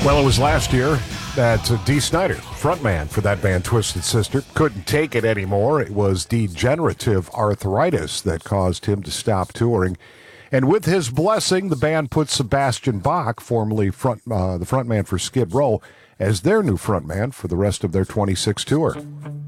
Well, it was last year that Dee Snider, frontman for that band Twisted Sister, couldn't take it anymore. It was degenerative arthritis that caused him to stop touring. And with his blessing, the band put Sebastian Bach, formerly the frontman for Skid Row, as their new frontman for the rest of their 26 tour.